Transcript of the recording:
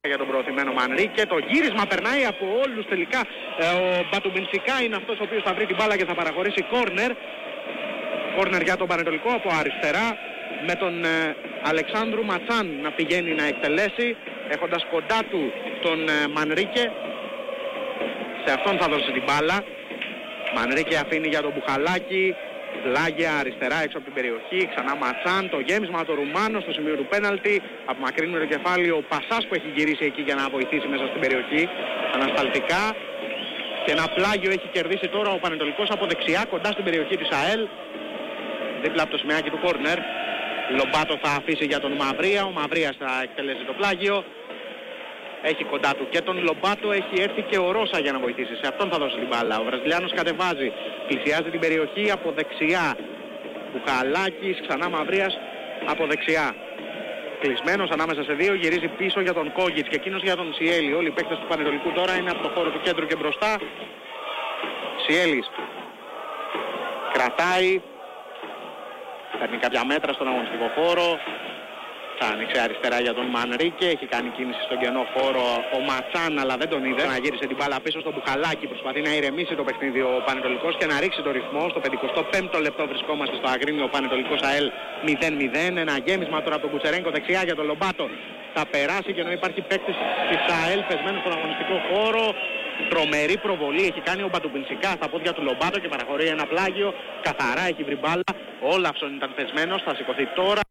για τον προωθημένο Μανρίκε. Το γύρισμα περνάει από όλους τελικά. Ο Μπατουμπινσικά είναι αυτός ο οποίος θα βρει την μπάλα και θα παραχωρήσει κόρνερ. Κόρνερ για τον Πανετολικό από αριστερά, με τον Αλεξάνδρου Ματσάν να πηγαίνει να εκτελέσει, έχοντας κοντά του τον Μανρίκε. Σε αυτόν θα δώσει την μπάλα. Μανρίκε αφήνει για τον Μπουχαλάκη. Πλάγια αριστερά έξω από την περιοχή, ξανά Ματσάν, το γέμισμα του Ρουμάνο στο σημείο του πέναλτι. Απομακρύνει το κεφάλι ο Πασάς που έχει γυρίσει εκεί για να βοηθήσει μέσα στην περιοχή ανασταλτικά. Και ένα πλάγιο έχει κερδίσει τώρα ο Πανετολικός από δεξιά κοντά στην περιοχή της ΑΕΛ, δίπλα από το σημαίακι του κόρνερ. Λομπάτο θα αφήσει για τον Μαυρία, ο Μαυρίας θα εκτελέσει το πλάγιο. Έχει κοντά του και τον Λομπάτο, έχει έρθει και ο Ρώσα για να βοηθήσει. Σε αυτόν θα δώσει την μπάλα. Ο Βραζιλιάνος κατεβάζει, πλησιάζει την περιοχή από δεξιά. Μπουχαλάκης, ξανά Μαυρίας από δεξιά. Κλεισμένος ανάμεσα σε δύο, γυρίζει πίσω για τον Κόγιτς και εκείνος για τον Σιέλη. Όλοι οι παίκτες του Πανετολικού τώρα είναι από το χώρο του κέντρου και μπροστά. Σιέλης κρατάει, παίρνει κάποια μέτρα στον αγωνιστικό χώρο. Θα άνοιξε αριστερά για τον Μανρίκε, έχει κάνει κίνηση στον κενό χώρο ο Ματσάν, αλλά δεν τον είδε. Να γύρισε την μπάλα πίσω στο Μπουχαλάκι, προσπαθεί να ηρεμήσει το παιχνίδι ο Πανετολικός και να ρίξει το ρυθμό. Στο 55ο λεπτό βρισκόμαστε στο Αγρίνιο, ο Πανετολικός ΑΕΛ 0-0. Ένα γέμισμα τώρα από τον Κουτσερέγκο δεξιά για τον Λομπάτο. Θα περάσει και ενώ υπάρχει παίκτης της ΑΕΛ πεσμένος στον αγωνιστικό χώρο. Τρομερή προβολή έχει κάνει ο Μπατουμπινσικά στα πόδια του Λομπάτο και παραχωρεί ένα πλάγιο. Καθαρά έχει βρει μπάλα. Ο Όλαυσον ήταν πεσμένος, θα σηκωθεί τώρα.